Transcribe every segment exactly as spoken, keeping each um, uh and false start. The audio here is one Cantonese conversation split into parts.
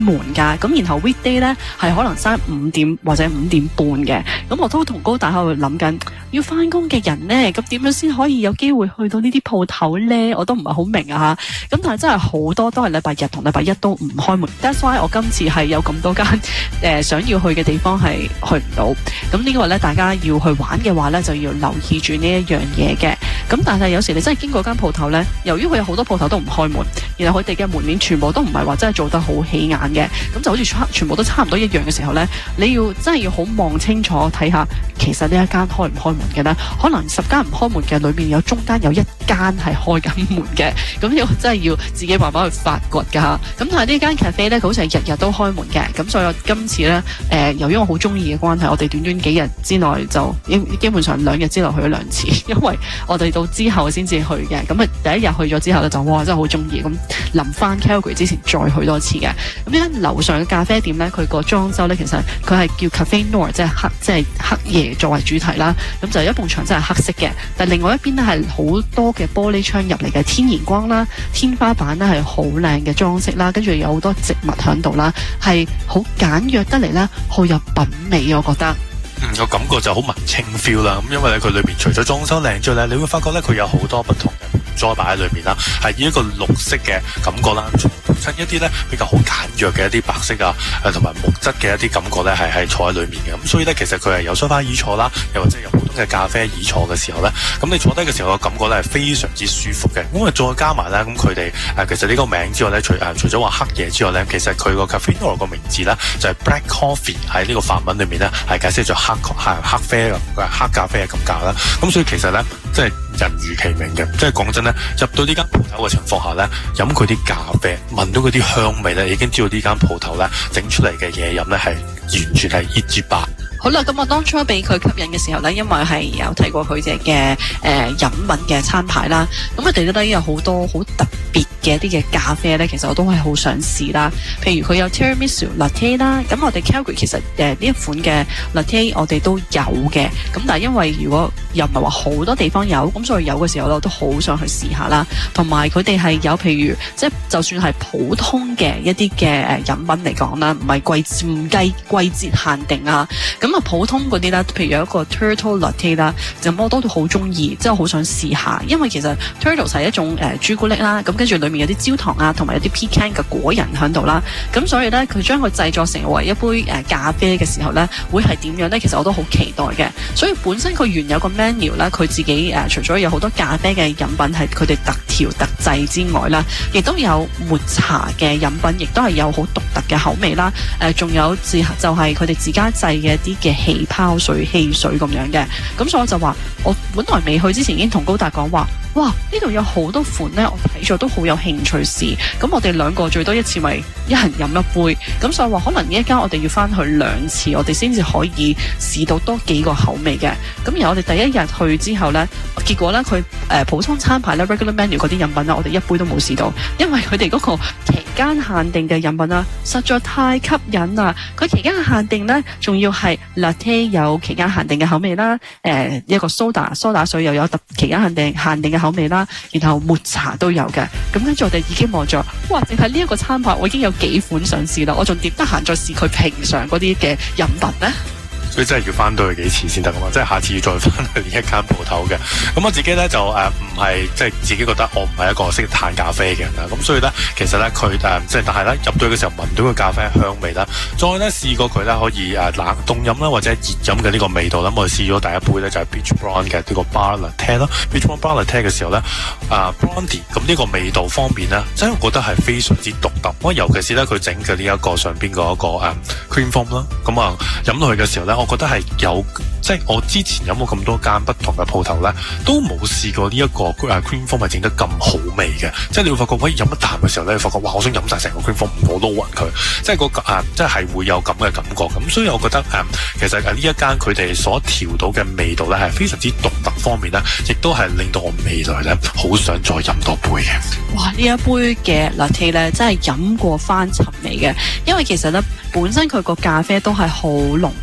門㗎，咁然後 weekday 咧係可能閂五點或者五點半嘅，咁我都同高大喺度諗緊，要翻工嘅人咧，咁點樣先可以有機會去到呢啲鋪頭咧？我都唔係好明啊嚇，咁但係真係好多都係禮拜日同禮拜一都唔開門。That's why 我今次係有咁多間誒、呃、想要去嘅地方係去唔到，咁呢個咧大家要去玩嘅話咧就要留意住呢一樣嘢嘅。咁但係有時你真係經過間鋪頭咧，由於佢有好多鋪頭都唔開門，然後佢哋嘅門面全部都唔係話真係做得好起眼嘅，咁就好似全部都差唔多一樣嘅時候咧，你要真係要好望清楚睇下，其實呢一間開唔開門嘅咧？可能十間唔開門嘅裏面有中間有一間係開緊門嘅，咁呢個真係要自己慢慢去發掘㗎嚇。咁但係呢間 cafe 咧，佢好似係日日都開門嘅，咁所以我今次咧誒、呃，由於我好中意嘅關係，我哋短短幾日之內就基本上兩日之內去咗兩次，因為我哋到之後先至去嘅。咁啊第一日去咗之後咧，就哇真係好中意，咁臨翻 Calgary 之前再去多次嘅。咁呢間樓上嘅咖啡店咧，佢個裝修咧其實佢係叫 Cafe Noir， 即係黑即係黑夜作為主題啦。咁就有一埲牆真係黑色嘅，但另外一邊咧係好多嘅玻璃窗入嚟嘅天然光啦，天花板咧係好靚嘅裝飾啦，跟住有好多植物喺度啦，係好簡約得嚟咧，好有品味，我覺得。 嗯，個感覺就好文青 feel 啦。咁因為咧佢裏面除咗裝修靚之外咧，你會發覺咧佢有好多不同嘅栽擺喺裏面啦，係以一個綠色嘅感覺啦，本身一啲咧比較好簡約嘅一啲白色啊，誒同埋木質嘅一啲感覺咧係係坐喺裏面嘅。咁所以咧其實佢係有梳化椅坐啦，又或者有普通嘅咖啡椅坐嘅時候咧，咁你坐低嘅時候嘅感覺咧係非常之舒服嘅。咁啊再加埋咧，咁佢哋誒其實呢個名之外咧，除誒除咗話黑夜之外咧，其實佢個 Cafe Noir 個名字咧就係 Black Coffee， 喺呢個法文裏面咧係解釋咗黑係黑啡嘅黑咖啡嘅咁解啦。咁所以其實咧即係人如其名嘅，即係講真咧，入到呢間鋪頭嘅情況下咧，飲佢啲咖啡，聞到嗰啲香味咧，已經知道呢間鋪頭咧整出嚟嘅嘢飲咧係完全係一級棒。 好啦，咁我當初俾佢吸引嘅時候咧，因為係有睇過佢哋嘅誒飲品嘅餐牌啦，咁佢哋都有好多好特別嘅一啲嘅咖啡咧，其實我都係好想試啦。譬如佢有 Tiramisu Latte 啦，咁我哋 Calgary 其實誒呢、呃、一款嘅 Latte 我哋都有嘅，咁但係因為如果又唔係話好多地方有，咁所以有嘅時候咧，我都好想去試下啦。同埋佢哋係有譬如即係就算係普通嘅一啲嘅誒飲品嚟講啦，唔係季唔計季節限定啊，咁。咁啊，普通嗰啲啦，譬如有一個 Turtle Latte 啦，咁我都好中意，即係好想試下，因為其實 Turtle 係一種誒朱古力啦，咁跟住裏面有啲焦糖啊，同埋有啲 pecan 嘅果仁喺度啦，咁所以咧佢將佢製作成為一杯誒咖啡嘅時候咧，會係點樣咧？其實我都好期待嘅。所以本身佢原有個 menu 啦，佢自己誒除咗有好多咖啡嘅飲品係佢哋特調特製之外啦，亦都有抹茶嘅飲品，亦都係有好獨特嘅口味啦。誒，仲有自就係佢哋自家製嘅一啲嘅氣泡水、汽水咁樣嘅，咁所以我就話，我本來未去之前已經同高達講話，哇，呢度有好多款呢，我睇咗都好有興趣試，咁我哋兩個最多一次咪一人飲一杯，咁所以話可能呢一間我哋要翻去兩次，我哋先至可以試到多幾個口味嘅。咁而我哋第一日去之後呢，結果呢，佢誒、呃、普通餐牌咧 regular menu 嗰啲飲品呢，我哋一杯都冇試到，因為佢哋嗰個期間限定嘅飲品啦，實在太吸引啦！佢期間限定呢，仲要係 latte 有期間限定嘅口味啦，誒、呃、一個蘇打蘇打水又有特期間限定限定嘅口味啦，然後抹茶都有嘅。咁跟住我哋已經望咗，哇！淨係呢一個餐牌我已經有幾款想試啦，我仲點得閒再試佢平常嗰啲嘅飲品呢？ 所以真係要翻到去幾次先得噶嘛，即係下次要再翻去呢一間鋪頭嘅。咁我自己咧就誒唔係即係自己覺得我唔係一個識嘆咖啡嘅人啦。咁所以咧其實咧佢誒即係但係咧入到去嘅時候聞到個咖啡香味啦，再咧試過佢咧可以誒冷凍飲啦或者熱飲嘅呢個味道啦。我哋試咗第一杯咧就係 Peach Blonde 嘅呢個 Bar Latte 啦 ，Peach Blonde Latte 嘅時候咧啊 Blondie 咁呢個味道方面咧，真係我覺得係非常之獨特。我尤其是咧佢整嘅呢一個上邊嗰一個誒 cream foam 啦，咁啊飲落去嘅時候咧。我覺得係有，即係我之前飲過咁多間不同嘅鋪頭咧，都冇試過呢一個 cream foam 係整得咁好味嘅。即係你會發覺，喂飲一啖嘅時候咧，你發覺哇，我想飲晒成個 cream foam，我撈勻佢，即係、嗰個啊，即係會有咁嘅感覺。咁所以我覺得誒、嗯，其實誒呢一間佢哋所調到嘅味道咧，係非常之獨特方面咧，亦都係令到我未來咧好想再飲多杯嘅。 哇！呢一杯嘅 latte 咧，真係飲過翻尋味嘅，因為其實咧本身佢個咖啡都係好濃，即係好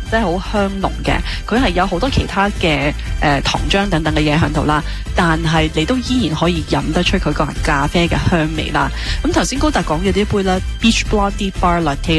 香濃嘅，佢係有好多其他嘅誒、呃、糖漿等等嘅嘢喺度啦，但係你都依然可以飲得出佢個咖啡嘅香味啦。咁頭先高達講嘅呢杯咧 Beach Blondie Bar Latte